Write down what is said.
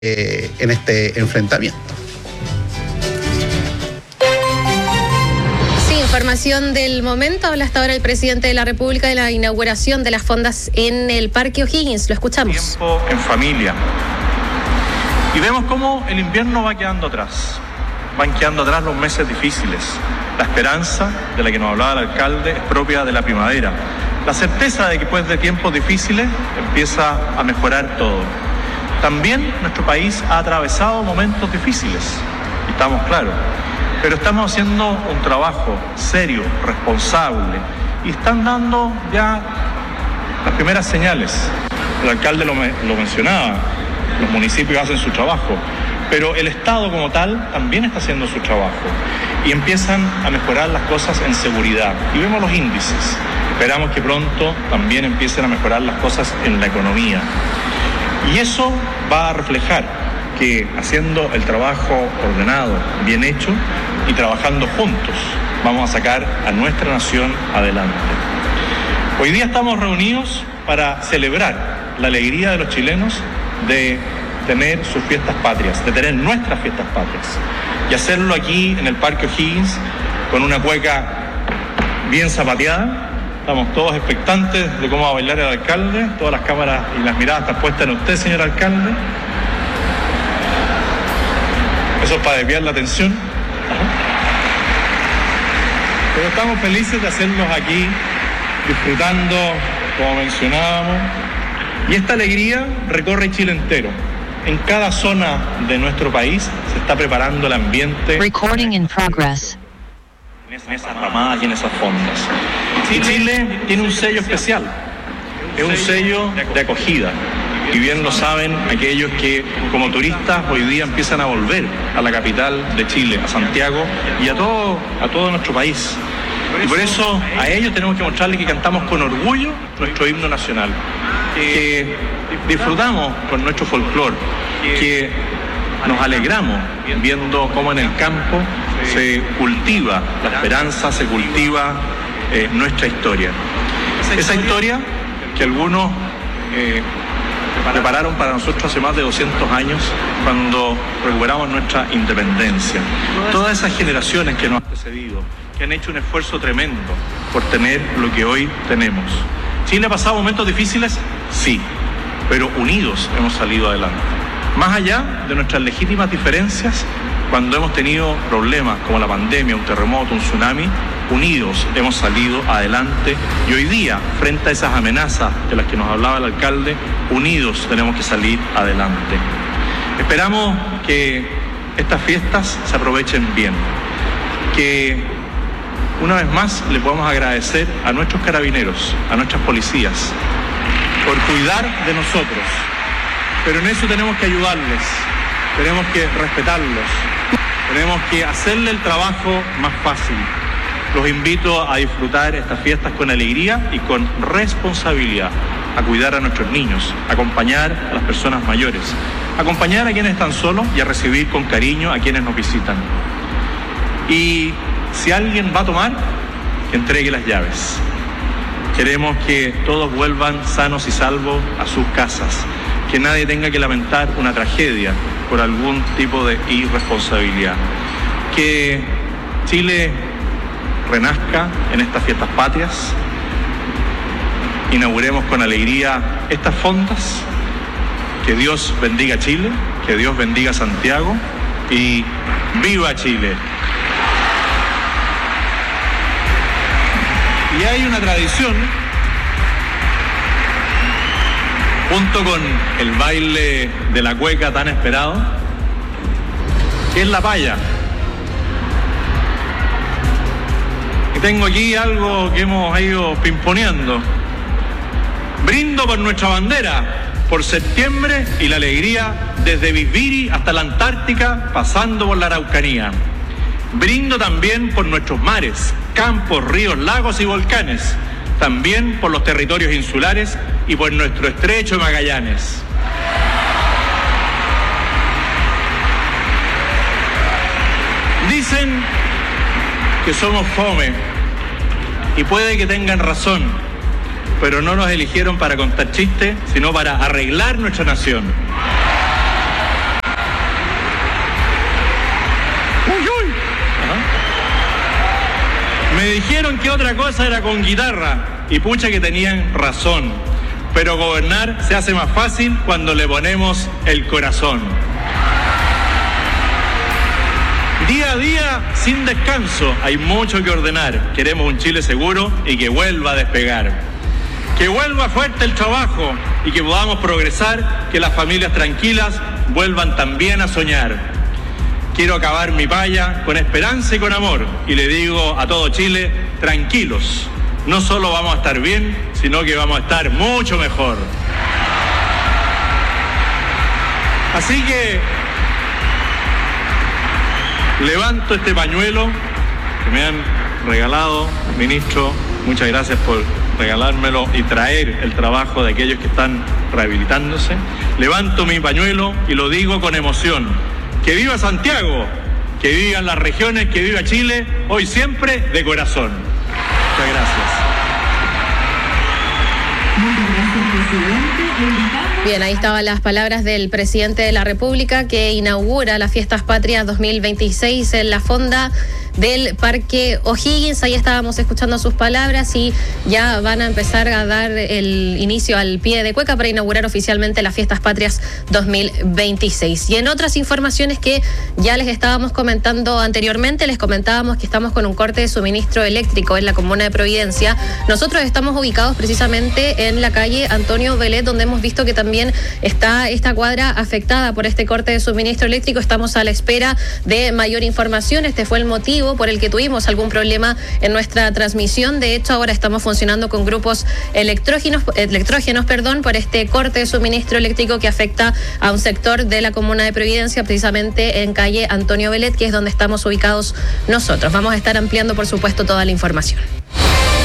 en este enfrentamiento. Información del momento. Habla hasta ahora el presidente de la República de la inauguración de las fondas en el Parque O'Higgins. Lo escuchamos. Tiempo en familia. Y vemos cómo el invierno va quedando atrás. Van quedando atrás los meses difíciles. La esperanza de la que nos hablaba el alcalde es propia de la primavera. La certeza de que después de tiempos difíciles empieza a mejorar todo. También nuestro país ha atravesado momentos difíciles. Y estamos claros. Pero estamos haciendo un trabajo serio, responsable, y están dando ya las primeras señales. El alcalde lo mencionaba, los municipios hacen su trabajo, pero el Estado como tal también está haciendo su trabajo y empiezan a mejorar las cosas en seguridad. Y vemos los índices. Esperamos que pronto también empiecen a mejorar las cosas en la economía. Y eso va a reflejar que haciendo el trabajo ordenado, bien hecho y trabajando juntos, vamos a sacar a nuestra nación adelante. Hoy día estamos reunidos para celebrar la alegría de los chilenos de tener sus fiestas patrias, de tener nuestras fiestas patrias, y hacerlo aquí en el Parque O'Higgins con una cueca bien zapateada. Estamos todos expectantes de cómo va a bailar el alcalde, todas las cámaras y las miradas están puestas en usted, señor alcalde. Eso es para desviar la atención. Pero estamos felices de hacerlos aquí, disfrutando, como mencionábamos. Y esta alegría recorre Chile entero. En cada zona de nuestro país se está preparando el ambiente. Recording in progress. En esas ramadas y en esas fondas. Y Chile tiene un sello especial. Es un sello de acogida. Y bien lo saben aquellos que como turistas hoy día empiezan a volver a la capital de Chile, a Santiago y a todo nuestro país. Y por eso a ellos tenemos que mostrarles que cantamos con orgullo nuestro himno nacional, que disfrutamos con nuestro folclore, que nos alegramos viendo cómo en el campo se cultiva la esperanza, se cultiva nuestra historia. Esa historia que algunos prepararon para nosotros hace más de 200 años, cuando recuperamos nuestra independencia. Todas esas generaciones que nos han precedido, que han hecho un esfuerzo tremendo por tener lo que hoy tenemos. ¿Chile ha pasado momentos difíciles? Sí, pero unidos hemos salido adelante. Más allá de nuestras legítimas diferencias, cuando hemos tenido problemas como la pandemia, un terremoto, un tsunami, unidos hemos salido adelante, y hoy día, frente a esas amenazas de las que nos hablaba el alcalde, unidos tenemos que salir adelante. Esperamos que estas fiestas se aprovechen bien, que una vez más le podamos agradecer a nuestros carabineros, a nuestras policías, por cuidar de nosotros, pero en eso tenemos que ayudarles, tenemos que respetarlos, tenemos que hacerle el trabajo más fácil. Los invito a disfrutar estas fiestas con alegría y con responsabilidad, a cuidar a nuestros niños, a acompañar a las personas mayores, a acompañar a quienes están solos y a recibir con cariño a quienes nos visitan. Y si alguien va a tomar, que entregue las llaves. Queremos que todos vuelvan sanos y salvos a sus casas, que nadie tenga que lamentar una tragedia por algún tipo de irresponsabilidad. Que Chile renazca en estas fiestas patrias, inauguremos con alegría estas fondas, que Dios bendiga Chile, que Dios bendiga Santiago y ¡viva Chile! Y hay una tradición, junto con el baile de la cueca tan esperado, que es la paya. Y tengo aquí algo que hemos ido pimponeando. Brindo por nuestra bandera, por septiembre y la alegría desde Bisbiri hasta la Antártica, pasando por la Araucanía. Brindo también por nuestros mares, campos, ríos, lagos y volcanes, también por los territorios insulares y por nuestro estrecho de Magallanes. Dicen que somos fome, y puede que tengan razón, pero no nos eligieron para contar chistes, sino para arreglar nuestra nación. Dijeron que otra cosa era con guitarra, y pucha que tenían razón. Pero gobernar se hace más fácil cuando le ponemos el corazón. Día a día, sin descanso, hay mucho que ordenar. Queremos un Chile seguro y que vuelva a despegar. Que vuelva fuerte el trabajo y que podamos progresar, que las familias tranquilas vuelvan también a soñar. Quiero acabar mi paya con esperanza y con amor, y le digo a todo Chile, tranquilos, no solo vamos a estar bien, sino que vamos a estar mucho mejor. Así que levanto este pañuelo que me han regalado, ministro, muchas gracias por regalármelo y traer el trabajo de aquellos que están rehabilitándose. Levanto mi pañuelo y lo digo con emoción. ¡Que viva Santiago! ¡Que vivan las regiones! ¡Que viva Chile! Hoy siempre de corazón. Muchas gracias. Muchas gracias, presidente. Bien, ahí estaban las palabras del presidente de la República que inaugura las Fiestas Patrias 2026 en la fonda del Parque O'Higgins. Ahí estábamos escuchando sus palabras y ya van a empezar a dar el inicio al pie de cueca para inaugurar oficialmente las Fiestas Patrias 2026. Y en otras informaciones que ya les estábamos comentando anteriormente, les comentábamos que estamos con un corte de suministro eléctrico en la comuna de Providencia. Nosotros estamos ubicados precisamente en la calle Antonio Velet, donde hemos visto que también está esta cuadra afectada por este corte de suministro eléctrico. Estamos a la espera de mayor información. Este fue el motivo por el que tuvimos algún problema en nuestra transmisión. De hecho, ahora estamos funcionando con grupos electrógenos, por este corte de suministro eléctrico que afecta a un sector de la comuna de Providencia, precisamente en calle Antonio Velet, que es donde estamos ubicados nosotros. Vamos a estar ampliando, por supuesto, toda la información.